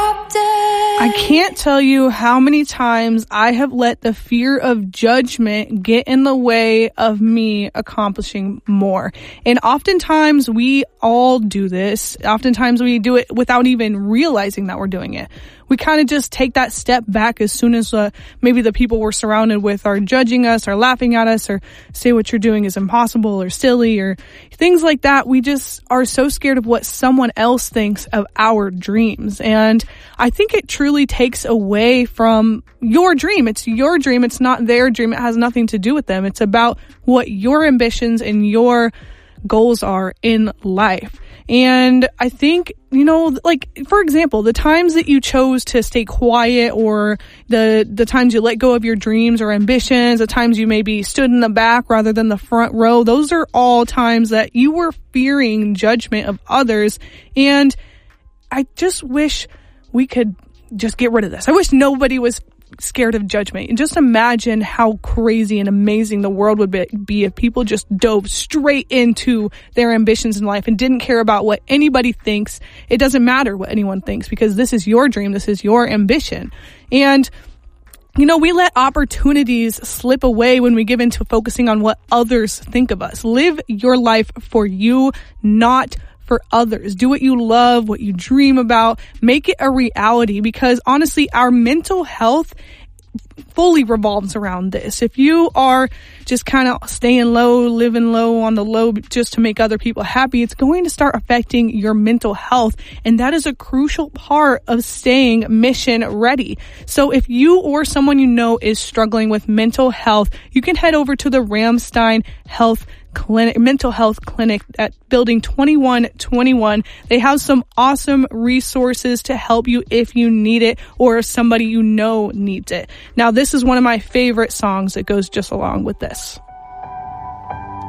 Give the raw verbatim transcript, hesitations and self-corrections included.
I can't tell you how many times I have let the fear of judgment get in the way of me accomplishing more. And oftentimes we all do this. Oftentimes we do it without even realizing that we're doing it. We kind of just take that step back as soon as uh, maybe the people we're surrounded with are judging us or laughing at us or say what you're doing is impossible or silly or things like that. We just are so scared of what someone else thinks of our dreams. And I think it truly takes away from your dream. It's your dream. It's not their dream. It has nothing to do with them. It's about what your ambitions and your goals are in life. And I think, you know, like, for example, the times that you chose to stay quiet or the the times you let go of your dreams or ambitions, the times you maybe stood in the back rather than the front row, those are all times that you were fearing judgment of others. And I just wish we could just get rid of this. I wish nobody was scared of judgment. And just imagine how crazy and amazing the world would be if people just dove straight into their ambitions in life and didn't care about what anybody thinks. It doesn't matter what anyone thinks because this is your dream. This is your ambition. And you know, we let opportunities slip away when we give into focusing on what others think of us. Live your life for you, not for others. Do what you love, what you dream about. Make it a reality because honestly, our mental health fully revolves around this. If you are just kind of staying low, living low on the low just to make other people happy, it's going to start affecting your mental health. And that is a crucial part of staying mission ready. So if you or someone you know is struggling with mental health, you can head over to the Ramstein Health Clinic, mental health clinic at building twenty-one twenty-one. They have some awesome resources to help you if you need it or if somebody you know needs it. Now, this is one of my favorite songs that goes just along with this.